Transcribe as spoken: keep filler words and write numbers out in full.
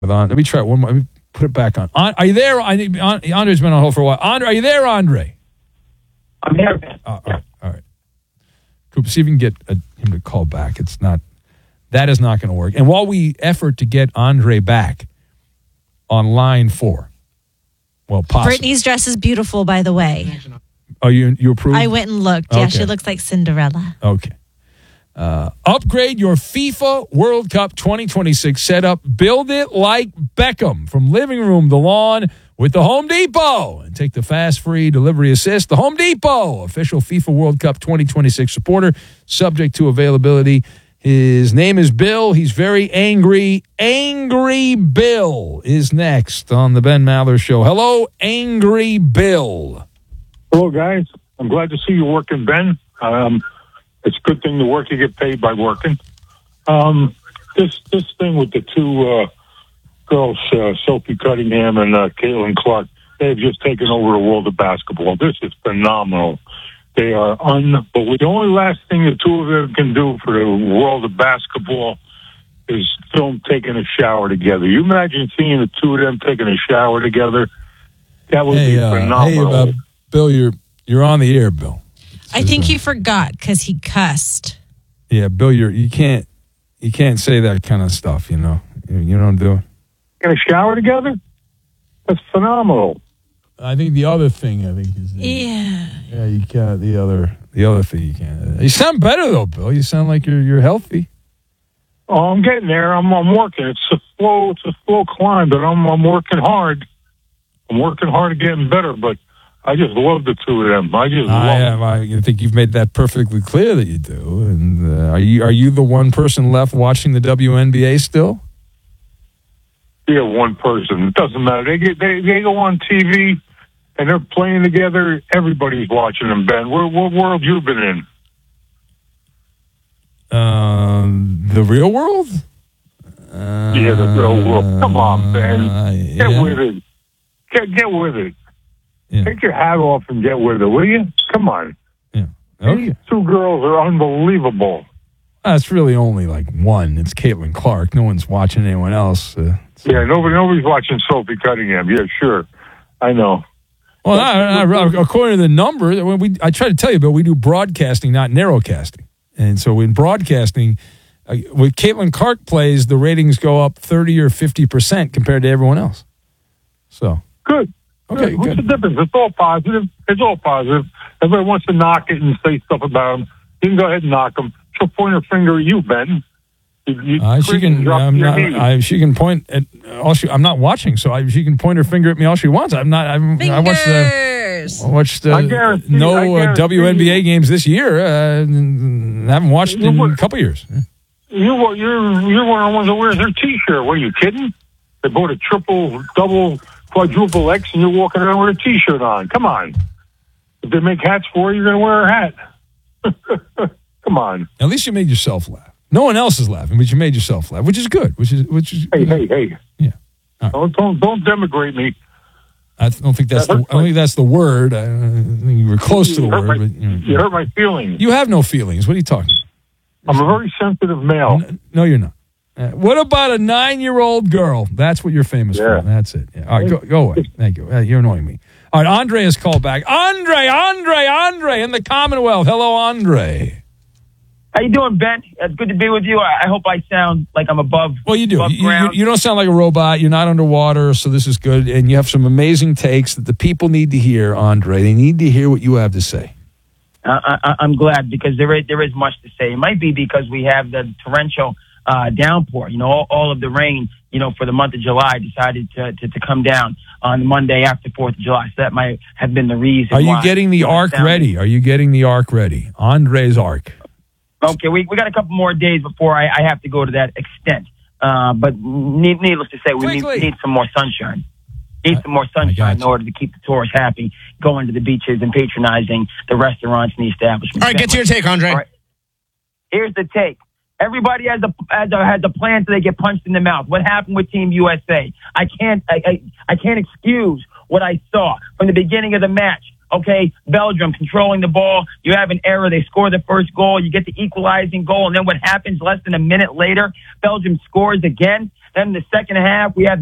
On. Let me try one more. Let me put it back on. on are you there? I need, Andre's been on hold for a while. Andre, are you there, Andre? I'm here. Uh, all right. All right. Cooper, see if you can get a, him to call back. It's not, that is not going to work. And while we effort to get Andre back on line four, well, possibly. Brittany's dress is beautiful, by the way. Oh, you you approve? I went and looked. Yeah, Okay. she looks like Cinderella. Okay. Uh, upgrade your FIFA World Cup twenty twenty-six setup. Build it like Beckham from living room to lawn with the Home Depot. And take the fast, free delivery assist. The Home Depot, official FIFA World Cup twenty twenty-six supporter, subject to availability. His name is Bill. He's very angry. Angry Bill is next on the Ben Maller Show. Hello, Angry Bill. Hello, guys. I'm glad to see you working, Ben. Um, it's a good thing to work. You get paid by working. Um, this this thing with the two uh, girls, uh, Sophie Cunningham and uh, Caitlin Clark, they've just taken over the world of basketball. This is phenomenal. They are unbelievable. The only last thing the two of them can do for the world of basketball is film taking a shower together. You imagine seeing the two of them taking a shower together? That would Hey, be uh, phenomenal. hey, uh, Bill, you're you're on the air, Bill. I think he forgot because he cussed. Yeah, Bill, you're you can't you can't say that kind of stuff. You know, you, you know what I'm doing. In a shower together? That's phenomenal. I think the other thing, I think is the, Yeah. yeah, you can't. The other the other thing you can't. You sound better though, Bill. You sound like you're you're healthy. Oh, I'm getting there. I'm I'm working. It's a slow it's a slow climb, but I'm I'm working hard. I'm working hard at getting better, but I just love the two of them. I just love I, them. uh, I think you've made that perfectly clear that you do. And uh, are you are you the one person left watching the W N B A still? Yeah, one person. It doesn't matter. They get they, they go on T V and they're playing together. Everybody's watching them, Ben. What, what world you been in? Um, the real world? Uh, Yeah, the real world. Come on, Ben. uh, Get yeah. with it. Get get with it. Yeah. Take your hat off and get with it, will you? Come on. Yeah. Okay. These two girls are unbelievable. That's really only like one. It's Caitlin Clark. No one's watching anyone else. Uh, so- Yeah, nobody nobody's watching Sophie Cunningham. Yeah, sure. I know. Well, I, I, according to the number, when we I try to tell you, but we do broadcasting, not narrowcasting. And so in broadcasting, uh, when Caitlin Clark plays, the ratings go up thirty or fifty percent compared to everyone else. So, Good. okay, What's good. the difference? It's all positive. It's all positive. Everybody wants to knock it and say stuff about them. You can go ahead and knock them. She'll point her finger at you, Ben. You, you Uh, she can. drop I'm your not, knees. I, she can point at all. She, I'm not watching, so I, she can point her finger at me all she wants. I'm not. I'm, I watched the. Fingers. I watched I uh, guarantee- no I uh, guarantee W N B A you- games this year. Uh, and I haven't watched You in would- a couple years. You, wa- you're, you're one of the ones that wears her T-shirt. What, are you kidding? They bought a triple, double, quadruple X, and you're walking around with a T-shirt on. Come on. If they make hats for you, you're going to wear a hat. Come on. At least you made yourself laugh. No one else is laughing, but you made yourself laugh, which is good. Which is which is. Hey, hey, hey. Yeah. All right. Don't, don't, don't demigrate me. I don't think that's That the. hurts I don't think that's the word. I don't think you were close to the You hurt word, my- but you, know. You hurt my feelings. You have no feelings. What are you talking? I'm a very sensitive male. N- No, you're not. Uh, what about a nine-year-old girl? That's what you're famous Yeah. for. That's it. Yeah. All right, go, go away. Thank you. Uh, you're annoying me. All right, Andre has called back. Andre, Andre, Andre in the Commonwealth. Hello, Andre. How you doing, Ben? It's good to be with you. I I hope I sound like I'm above. Well, you do. Above You, you, ground. you don't sound like a robot. You're not underwater, so this is good. And you have some amazing takes that the people need to hear, Andre. They need to hear what you have to say. I, I, I'm glad because there is there is much to say. It might be because we have the torrential uh, downpour. You know, all, all of the rain. You know, for the month of July, decided to to, to come down on the Monday after Fourth of July. So that might have been the reason. Are you why getting the it ark sounded- ready? Are you getting the ark ready? Andre's ark. Okay, we we got a couple more days before I, I have to go to that extent. Uh, but need, needless to say, we need, Quickly. need some more sunshine. Need I- some more I got sunshine in you. order to keep the tourists happy, going to the beaches and patronizing the restaurants and the establishments. All right, get to your take, Andre. All right. Here's the take. Everybody has a, has a has a plan so they get punched in the mouth. What happened with Team U S A? I can't I, I I can't excuse what I saw from the beginning of the match. Okay, Belgium controlling the ball. You have an error. They score the first goal. You get the equalizing goal, and then what happens? Less than a minute later, Belgium scores again. Then in the second half, we have